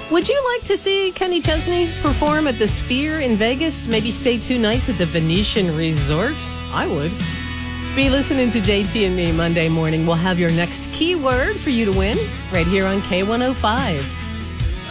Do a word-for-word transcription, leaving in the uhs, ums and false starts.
Would you like to see Kenny Chesney perform at the Sphere in Vegas? Maybe stay two nights at the Venetian Resort? I would. Be listening to J T and me Monday morning. We'll have your next keyword for you to win right here on K one oh five.